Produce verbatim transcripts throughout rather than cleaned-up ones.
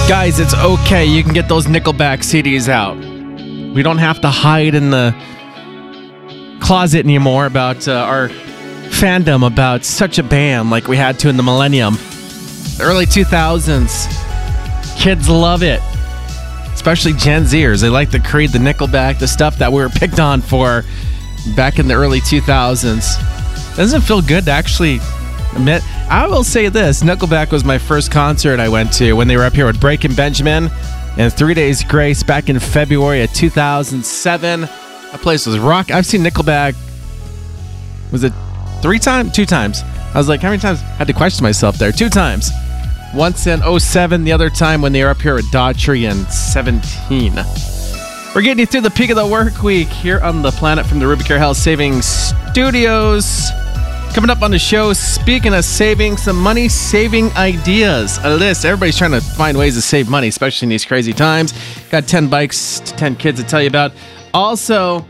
Guys, it's okay. You can get those Nickelback C Ds out. We don't have to hide in the closet anymore about uh, our fandom about such a band like we had to in the millennium. The early two thousands. Kids love it. Especially Gen Zers. They like the Creed, the Nickelback, the stuff that we were picked on for back in the early two thousands. Doesn't it feel good to actually admit? I will say this. Nickelback was my first concert I went to when they were up here with Breaking Benjamin and Three Days Grace back in February of two thousand seven. That place was rock. I've seen Nickelback, was it three times? Two times. I was like, how many times? I had to question myself there. Two times. Once in oh seven, the other time when they were up here at Daughtry in seventeen. We're getting you through the peak of the work week here on the Planet from the Rubicare Health Savings Studios. Coming up on the show, speaking of saving, some money-saving ideas. A list. Everybody's trying to find ways to save money, especially in these crazy times. Got ten bikes to ten kids to tell you about. Also,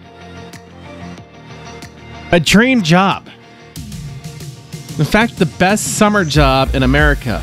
a dream job. In fact, the best summer job in America.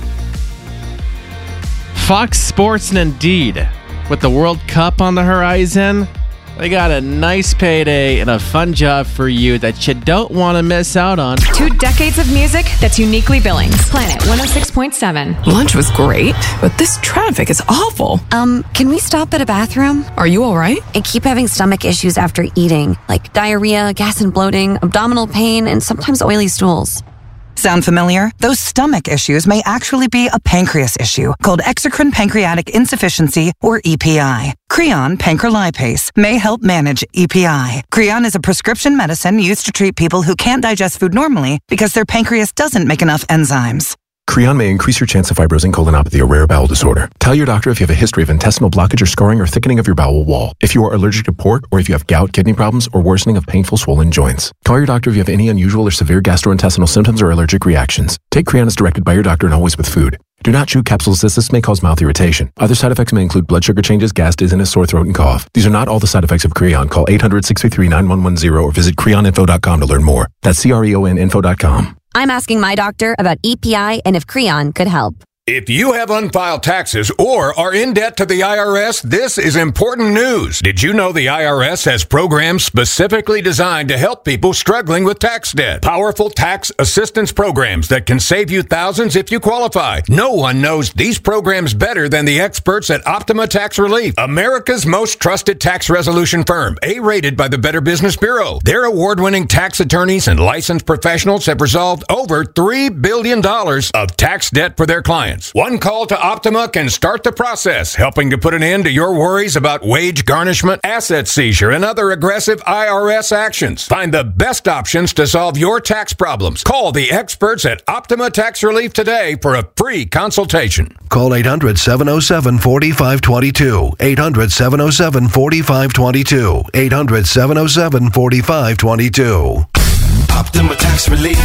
Fox Sports and Indeed, with the World Cup on the horizon, they got a nice payday and a fun job for you that you don't want to miss out on. Two decades of music that's uniquely Billings. Planet one oh six point seven. Lunch was great, but this traffic is awful. Um, can we stop at a bathroom? Are you all right? I keep having stomach issues after eating, like diarrhea, gas and bloating, abdominal pain, and sometimes oily stools. Sound familiar? Those stomach issues may actually be a pancreas issue called exocrine pancreatic insufficiency, or E P I. Creon pancrelipase may help manage E P I. Creon is a prescription medicine used to treat people who can't digest food normally because their pancreas doesn't make enough enzymes. Creon may increase your chance of fibrosing colonopathy, a rare bowel disorder. Tell your doctor if you have a history of intestinal blockage or scarring or thickening of your bowel wall, if you are allergic to pork, or if you have gout, kidney problems, or worsening of painful swollen joints. Call your doctor if you have any unusual or severe gastrointestinal symptoms or allergic reactions. Take Creon as directed by your doctor and always with food. Do not chew capsules as this may cause mouth irritation. Other side effects may include blood sugar changes, gas, dizziness, sore throat, and cough. These are not all the side effects of Creon. Call eight hundred, six three three, nine one one zero or visit creon info dot com to learn more. That's C R E O N info dot com. I'm asking my doctor about E P I and if Creon could help. If you have unfiled taxes or are in debt to the I R S, this is important news. Did you know the I R S has programs specifically designed to help people struggling with tax debt? Powerful tax assistance programs that can save you thousands if you qualify. No one knows these programs better than the experts at Optima Tax Relief, America's most trusted tax resolution firm, A-rated by the Better Business Bureau. Their award-winning tax attorneys and licensed professionals have resolved over three billion dollars of tax debt for their clients. One call to Optima can start the process, helping to put an end to your worries about wage garnishment, asset seizure, and other aggressive I R S actions. Find the best options to solve your tax problems. Call the experts at Optima Tax Relief today for a free consultation. Call eight hundred, seven oh seven, four five two two. eight hundred, seven oh seven, four five two two. eight hundred, seven oh seven, four five two two. Optima Tax Relief.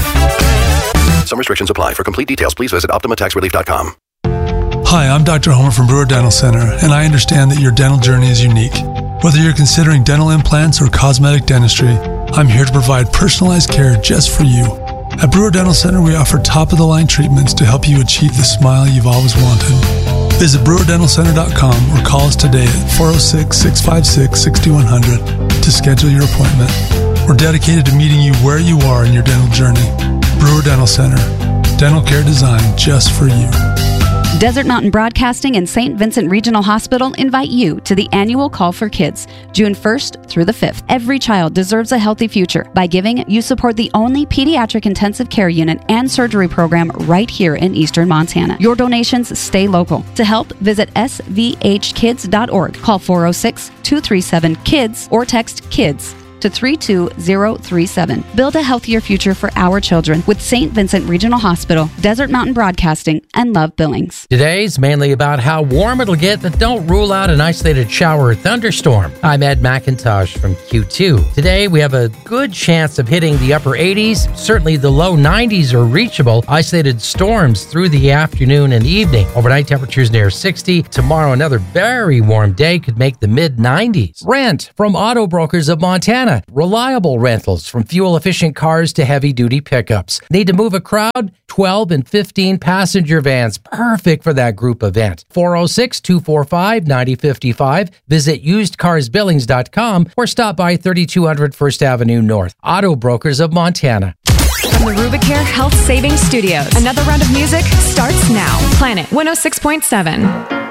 Some restrictions apply. For complete details, please visit optima tax relief dot com. Hi, I'm Doctor Homer from Brewer Dental Center, and I understand that your dental journey is unique. Whether you're considering dental implants or cosmetic dentistry, I'm here to provide personalized care just for you. At Brewer Dental Center, we offer top-of-the-line treatments to help you achieve the smile you've always wanted. Visit brewer dental center dot com or call us today at four oh six, six five six, six one zero zero to schedule your appointment. We're dedicated to meeting you where you are in your dental journey. Brewer Dental Center. Dental care designed just for you. Desert Mountain Broadcasting and Saint Vincent Regional Hospital invite you to the annual Call for Kids, June first through the fifth. Every child deserves a healthy future. By giving, you support the only pediatric intensive care unit and surgery program right here in eastern Montana. Your donations stay local. To help, visit s v h kids dot org. Call four oh six, two three seven, KIDS or text KIDS to three two zero three seven. Build a healthier future for our children with Saint Vincent Regional Hospital, Desert Mountain Broadcasting, and Love Billings. Today's mainly about how warm it'll get, but don't rule out an isolated shower or thunderstorm. I'm Ed McIntosh from Q two. Today we have a good chance of hitting the upper eighties. Certainly the low nineties are reachable. Isolated storms through the afternoon and evening. Overnight temperatures near sixty. Tomorrow another very warm day could make the mid nineties. Rent from Auto Brokers of Montana. Montana. Reliable rentals from fuel-efficient cars to heavy-duty pickups. Need to move a crowd? twelve and fifteen passenger vans. Perfect for that group event. four oh six, two four five, nine oh five five. Visit used cars billings dot com or stop by thirty-two hundred First Avenue North. Auto Brokers of Montana. From the Rubicare Health Savings Studios, another round of music starts now. Planet one oh six point seven.